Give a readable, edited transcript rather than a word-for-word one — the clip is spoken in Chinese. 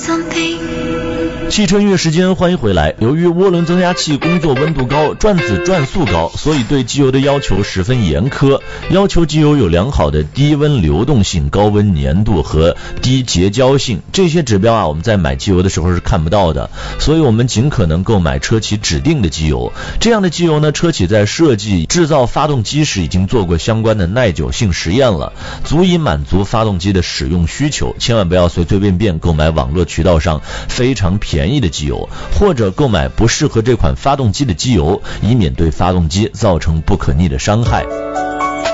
汽车音乐时间，欢迎回来。由于涡轮增压器工作温度高，转子转速高，所以对机油的要求十分严苛，要求机油有良好的低温流动性、高温粘度和低结胶性。这些指标我们在买机油的时候是看不到的，所以我们尽可能购买车企指定的机油。这样的机油呢，车企在设计制造发动机时已经做过相关的耐久性实验了，足以满足发动机的使用需求。千万不要随随便便购买网络渠道上非常便宜的机油，或者购买不适合这款发动机的机油，以免对发动机造成不可逆的伤害。